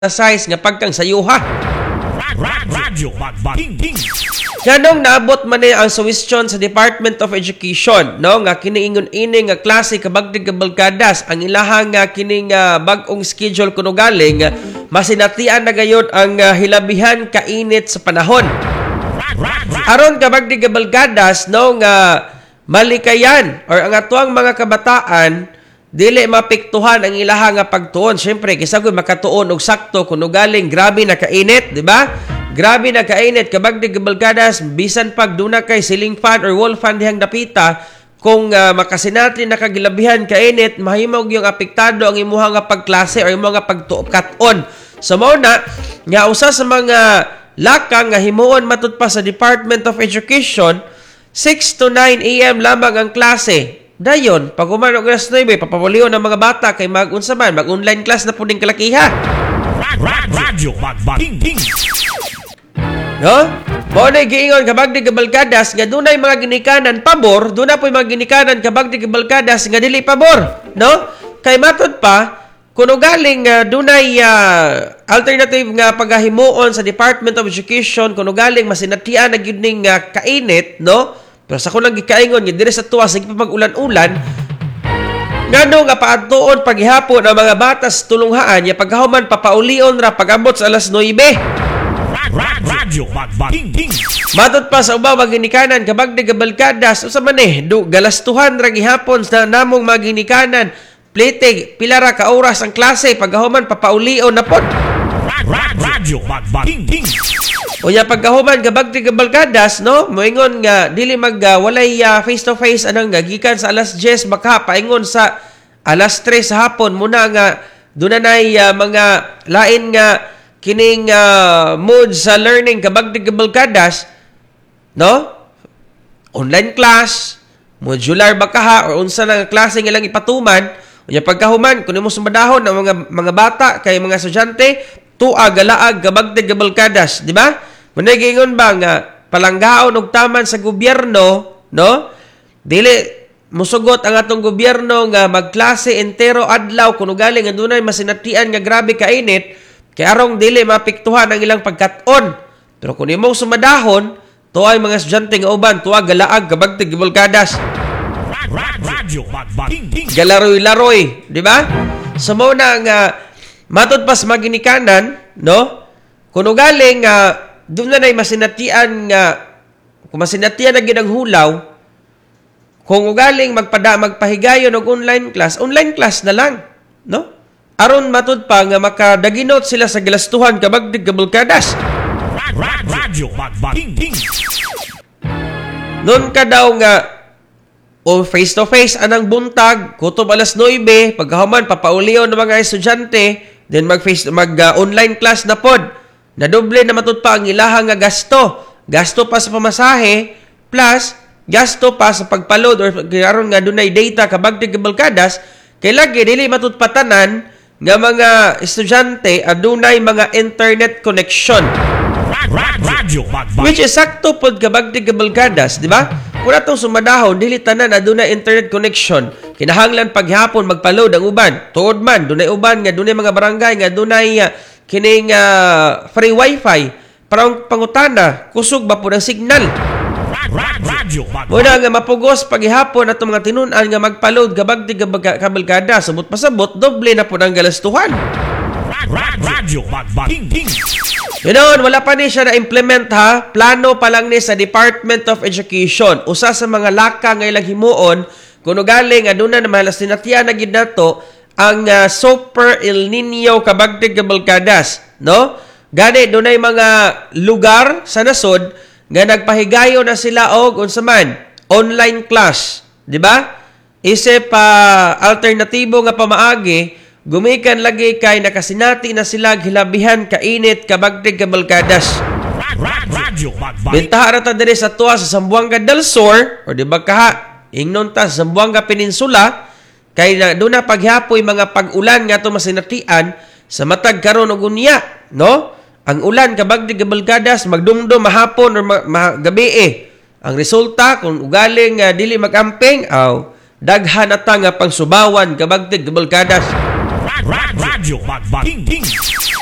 size nga pagkang sayuha. Radyo Magbating. Ganong naabot man ang suwestyon sa Department of Education, no, nga kiniingon ini nga klase kabagdig kabalkadas ang ilahang kining bag-ong schedule kuno galing masinatian na gayud ang hilabihan kainit sa panahon. Aron kabagdig kabalkadas, no, nga malikayan or ang atuang mga kabataan dili mapiktuhan ang ilaha nga pagtuon. Syempre kisagod makatuon og sakto kuno galing grabe na kainit, di ba? Grabe na kainit kabagdig kabalkadas, bisan pag duna kay ceiling fan or wall fan dihang dapita, kung makasinati na kagilabihan kainit, mahimog yung apektado ang imuha nga pagklase or imuha nga pagtuop-katon. So mao na nga usa sa mga lakang nga himuon matud pa sa Department of Education, 6 to 9 AM lamang ang klase. Dayon, pag umanog alas 9, papabulion ng mga bata kay mag-unsa man, mag-online class na puding kalakiha. Radyo Magbating. No? Mao na giingon kabagdig kabalkadas nga dunay mga ginikanan pabor, duna po'y mga ginikanan kabagdig kabalkadas nga dili pabor, no? Kay matud pa kuno galing dunay alternative nga paghahimuon sa Department of Education, kuno galing masinatian na gyud ning kainit, no? Pero sa kulang gikaingon nga dire sa tuwa sige pa mag-ulan-ulan, ngano nga paadtuon paghihapon ang mga batas tulunghaan nya pagkahuman papaulion ra pag-abot sa alas 9. Radyo Magbating. Matud pa sa ubaw maginikanan kabagdig kabalkadas usa man galastuhan ra gihapon sa namong maginikanan plitig pila ra ka oras ang klase pagkahuman papaulion na pod. Radyo Magbating. Unya pagkahuman kabagdig kabalkadas, no, moingon nga dili walay face to face anang gikan sa alas 10 baka paingon sa alas 3 sa hapon muna nga dunay mga lain nga kining mood sa learning kabagdig kabalkadas, no? Online class, modular baka or unsa na klase nga lang ipatuman. Unya pagkahuman kun imo sumadahon ang mga bata kay mga estudyante tuag galaag kabagdig kabalkadas, di ba? Muna gingon ba nga palanggaon og taman sa gobyerno, no? Dili musugot ang atong gobyerno nga magklase entero adlaw kuno galing nga dunay masinatian nga grabe kainit kay arong dili mapiktuhan ang ilang pagkat-on. Pero kun imong sumadahon, tuay mga estudyante nga uban tuag galaag kabagtig kabalkadas. Radyo Magbating. Galaroy-laroy, di ba? So mo na nga matud pas maginikanan, no? Kuno galing doon na masinatian nga kung masinatian na ginang hulaw, kung ugaling magpahigayon og online class na lang, no? Aron matud pa nga makadaginot sila sa galastuhan kabagdig kabalkadas. Radyo Magbating. Noon ka daw nga o face to face anang buntag kutob alas 9 pagkahuman papaulion ng mga estudyante then online class na pod. Nadoble na matud pa ang ilahang nga gasto pa sa pamasahe plus gasto pa sa pagpaload or karon nga dunay data kabagdig kabalkadas kay lagi dili matud patanan nga mga estudyante adunay mga internet connection. Radyo Magbating. Which is sakto pod kabagdig kabalkadas, di ba? Kung atong sumadahon dili tanan adunay internet connection, kinahanglan paghapon magpaload ang uban. Tuod man dunay uban nga dunay mga barangay nga dunay kining free wifi parang pangutana kusog ba po ng signal. Radyo Muna nga mapugos paghihapon atong mga tinunan nga magpaload kabagdig kabalkada sabot pasabot doble na po ng galastuhan. Radyo Magbating. Yun, wala pa ni siya na-implement ha. Plano pa lang ni sa Department of Education. Usa sa mga laka nga ilang himuon kuno galing aduna na mahalas tinatian na gid nato ang Super El Nino kabagdig kabalkadas, no? Gani dunay mga lugar sa nasod nga nagpahigayo na sila og unsa man online class, di ba? Isip alternatibo nga pamaagi gumikan lagi kay nakasinati na sila hilabihan kainit kabagdig kabalkadas. Radyo Magbating. Bintaha ra ta diri sa tuwa sa Zamboanga del Sur o di ba kaha ingnon ta sa Zamboanga Peninsula kay doon na paghapoy mga pag-ulan nga ito masinatian sa matag karon og unya, no? Ang ulan kabagdig kabalkadas magdumdum mahapon or gabi Ang resulta kung ugaling dili magamping daghan ata nga pangsubawan kabagtig kabalkadas. Radyo Magbating.